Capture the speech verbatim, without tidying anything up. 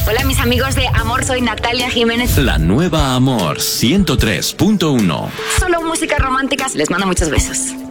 Hola, mis amigos de Amor, soy Natalia Jiménez. La nueva Amor ciento tres punto uno. Solo música romántica. Les mando muchos besos.